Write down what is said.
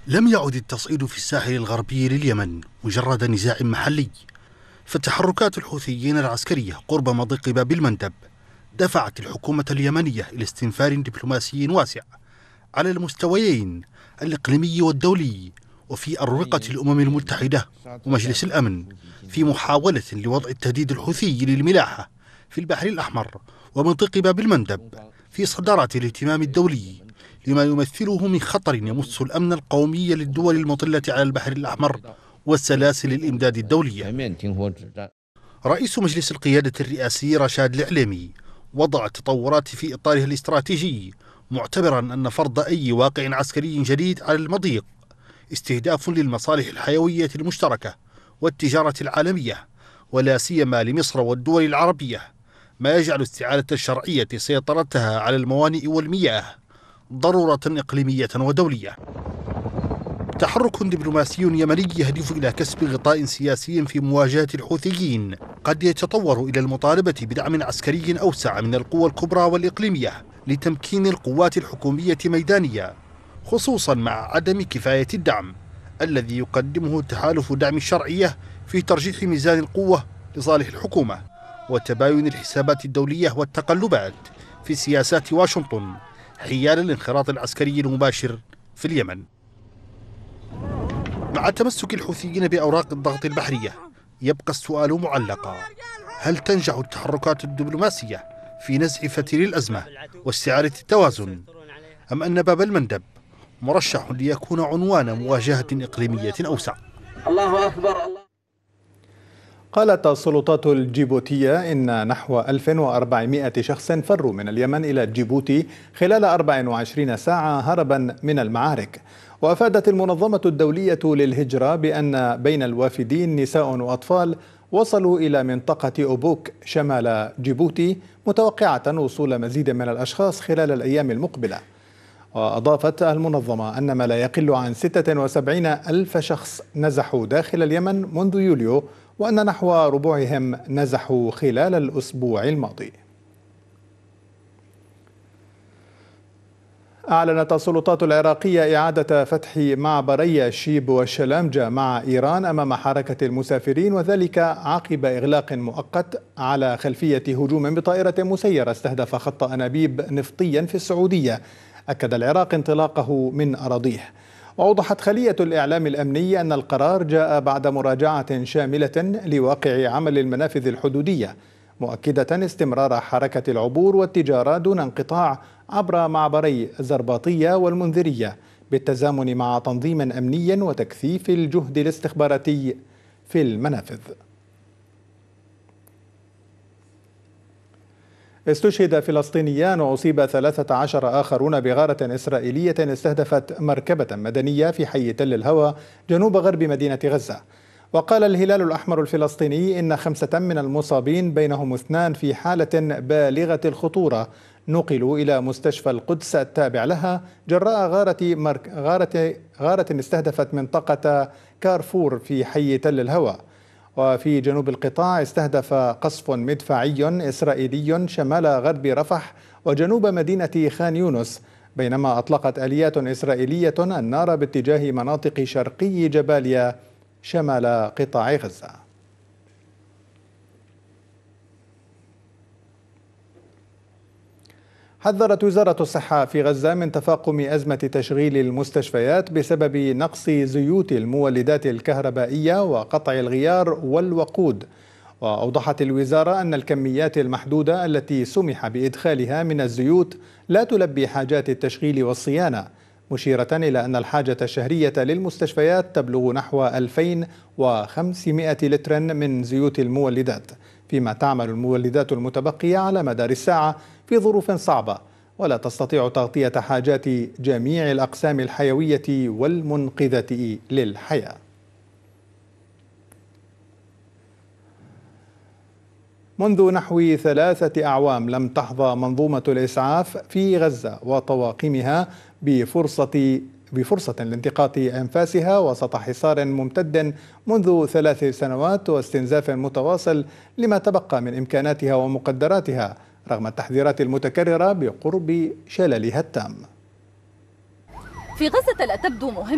لم يعد التصعيد في الساحل الغربي لليمن مجرد نزاع محلي، فتحركات الحوثيين العسكرية قرب مضيق باب المندب دفعت الحكومة اليمنية إلى استنفار دبلوماسي واسع على المستويين الإقليمي والدولي وفي أروقة الأمم المتحدة ومجلس الأمن، في محاولة لوضع التهديد الحوثي للملاحة في البحر الأحمر ومنطقة باب المندب في صدارة الاهتمام الدولي، لما يمثله من خطر يمس الأمن القومي للدول المطلة على البحر الأحمر وسلاسل الإمداد الدولية. رئيس مجلس القيادة الرئاسي رشاد العليمي وضع التطورات في إطارها الاستراتيجي، معتبرا أن فرض أي واقع عسكري جديد على المضيق استهداف للمصالح الحيوية المشتركة والتجارة العالمية، ولا سيما لمصر والدول العربية، ما يجعل استعادة الشرعية سيطرتها على الموانئ والمياه ضرورة إقليمية ودولية. تحرك دبلوماسي يمني يهدف إلى كسب غطاء سياسي في مواجهة الحوثيين قد يتطور إلى المطالبة بدعم عسكري أوسع من القوى الكبرى والإقليمية لتمكين القوات الحكومية ميدانية، خصوصا مع عدم كفاية الدعم الذي يقدمه تحالف دعم الشرعية في ترجيح ميزان القوة لصالح الحكومة وتباين الحسابات الدولية والتقلبات في سياسات واشنطن حيال الانخراط العسكري المباشر في اليمن. مع تمسك الحوثيين بأوراق الضغط البحرية يبقى السؤال معلقا: هل تنجح التحركات الدبلوماسية في نزع فتيل الأزمة واستعادة التوازن، أم أن باب المندب مرشح ليكون عنوان مواجهة إقليمية أوسع؟ الله أكبر. قالت السلطات الجيبوتية إن نحو 1400 شخص فروا من اليمن إلى جيبوتي خلال 24 ساعة هربا من المعارك. وأفادت المنظمة الدولية للهجرة بأن بين الوافدين نساء وأطفال وصلوا إلى منطقة أوبوك شمال جيبوتي، متوقعة وصول مزيد من الأشخاص خلال الأيام المقبلة. وأضافت المنظمة أن ما لا يقل عن 76 ألف شخص نزحوا داخل اليمن منذ يوليو، وأن نحو ربعهم نزحوا خلال الأسبوع الماضي. أعلنت السلطات العراقية إعادة فتح معبري شيب والشلامجة مع إيران أمام حركة المسافرين، وذلك عقب إغلاق مؤقت على خلفية هجوم بطائرة مسيرة استهدف خط أنابيب نفطيا في السعودية أكد العراق انطلاقه من أراضيه. وأوضحت خلية الإعلام الأمني أن القرار جاء بعد مراجعة شاملة لواقع عمل المنافذ الحدودية، مؤكدة استمرار حركة العبور والتجارة دون انقطاع عبر معبري زرباطية والمنذرية، بالتزامن مع تنظيم أمني وتكثيف الجهد الاستخباراتي في المنافذ. استشهد فلسطينيان وأصيب 13 آخرون بغارة إسرائيلية استهدفت مركبة مدنية في حي تل الهوى جنوب غرب مدينة غزة. وقال الهلال الأحمر الفلسطيني إن 5 من المصابين بينهم 2 في حالة بالغة الخطورة نقلوا إلى مستشفى القدس التابع لها جراء غارة استهدفت منطقة كارفور في حي تل الهوى. وفي جنوب القطاع استهدف قصف مدفعي إسرائيلي شمال غرب رفح وجنوب مدينة خان يونس، بينما أطلقت آليات إسرائيلية النار باتجاه مناطق شرقي جباليا شمال قطاع غزة. حذرت وزارة الصحة في غزة من تفاقم أزمة تشغيل المستشفيات بسبب نقص زيوت المولدات الكهربائية وقطع الغيار والوقود. وأوضحت الوزارة أن الكميات المحدودة التي سمح بإدخالها من الزيوت لا تلبي حاجات التشغيل والصيانة، مشيرة إلى أن الحاجة الشهرية للمستشفيات تبلغ نحو 2500 لتر من زيوت المولدات، فيما تعمل المولدات المتبقية على مدار الساعة في ظروف صعبة ولا تستطيع تغطية حاجات جميع الأقسام الحيوية والمنقذة للحياة. منذ نحو 3 أعوام لم تحظى منظومة الإسعاف في غزة وطواقمها بفرصة لانتقاط أنفاسها وسط حصار ممتد منذ 3 سنوات واستنزاف متواصل لما تبقى من إمكاناتها ومقدراتها، رغم التحذيرات المتكررة بقرب شللها التام. في غزة لا تبدو مهمة